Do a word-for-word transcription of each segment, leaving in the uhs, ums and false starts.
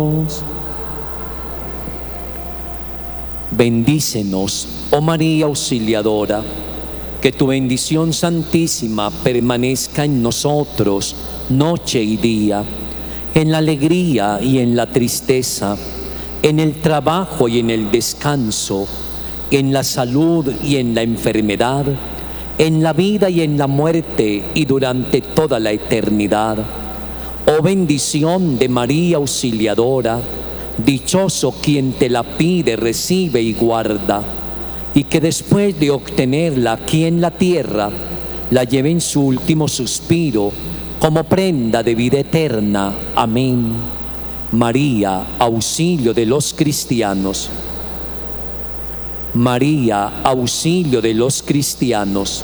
Bendícenos, oh María Auxiliadora, que tu bendición santísima permanezca en nosotros noche y día, en la alegría y en la tristeza, en el trabajo y en el descanso, en la salud y en la enfermedad, en la vida y en la muerte y durante toda la eternidad. Oh bendición de María Auxiliadora, dichoso quien te la pide, recibe y guarda, y que después de obtenerla aquí en la tierra, la lleve en su último suspiro como prenda de vida eterna. Amén. María, auxilio de los cristianos. María, auxilio de los cristianos.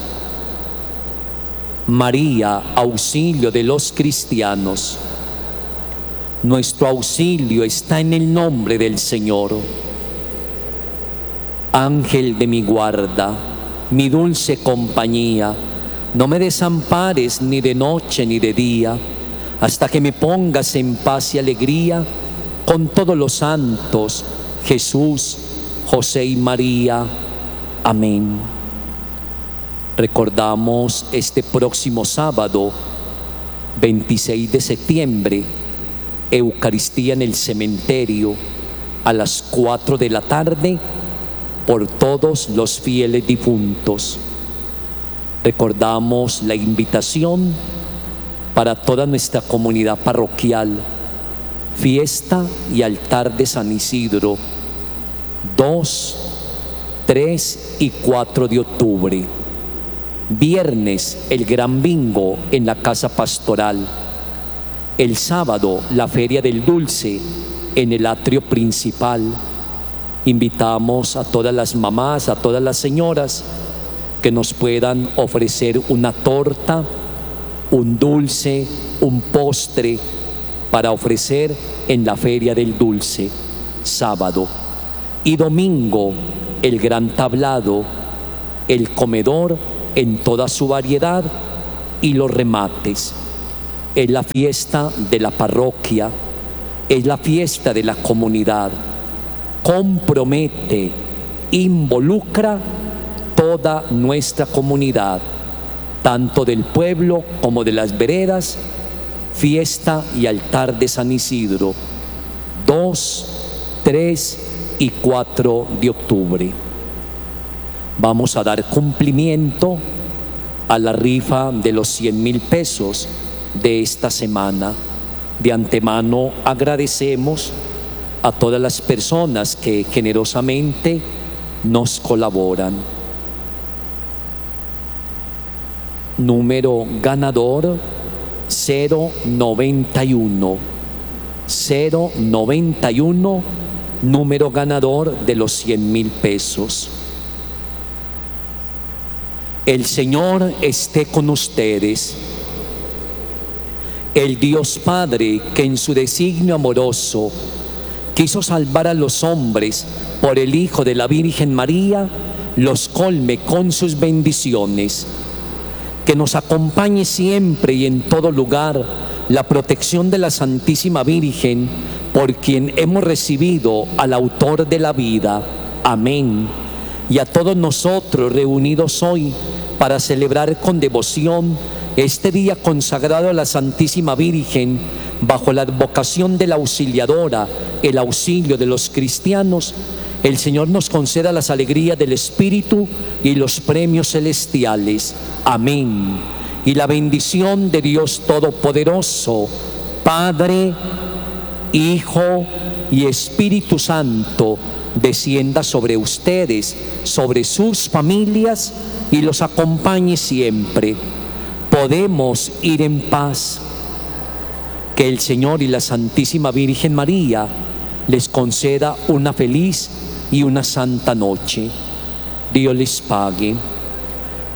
María, auxilio de los cristianos. Nuestro auxilio está en el nombre del Señor. Ángel de mi guarda, mi dulce compañía, no me desampares ni de noche ni de día, hasta que me pongas en paz y alegría con todos los santos, Jesús, José y María. Amén. Recordamos este próximo sábado, veintiséis de septiembre, Eucaristía en el cementerio a las cuatro de la tarde por todos los fieles difuntos. Recordamos la invitación para toda nuestra comunidad parroquial, fiesta y altar de San Isidro, dos, tres y cuatro de octubre. Viernes, el gran bingo en la casa pastoral. El sábado, la Feria del Dulce en el atrio principal. Invitamos a todas las mamás, a todas las señoras que nos puedan ofrecer una torta, un dulce, un postre para ofrecer en la Feria del Dulce, sábado. Y domingo, el gran tablado, el comedor en toda su variedad y los remates. Es la fiesta de la parroquia, es la fiesta de la comunidad. Compromete, involucra toda nuestra comunidad, tanto del pueblo como de las veredas. Fiesta y altar de San Isidro, dos, tres y cuatro de octubre. Vamos a dar cumplimiento a la rifa de los cien mil pesos de esta semana. De antemano agradecemos a todas las personas que generosamente nos colaboran. Número ganador cero noventa y uno. cero noventa y uno, número ganador de los cien mil pesos. El Señor esté con ustedes. El Dios Padre, que en su designio amoroso quiso salvar a los hombres por el Hijo de la Virgen María, los colme con sus bendiciones. Que nos acompañe siempre y en todo lugar la protección de la Santísima Virgen, por quien hemos recibido al autor de la vida. Amén. Y a todos nosotros reunidos hoy para celebrar con devoción este día consagrado a la Santísima Virgen, bajo la advocación de la Auxiliadora, el auxilio de los cristianos, el Señor nos conceda las alegrías del Espíritu y los premios celestiales. Amén. Y la bendición de Dios Todopoderoso, Padre, Hijo y Espíritu Santo, descienda sobre ustedes, sobre sus familias y los acompañe siempre. Podemos ir en paz. Que el Señor y la Santísima Virgen María les conceda una feliz y una santa noche. Dios les pague.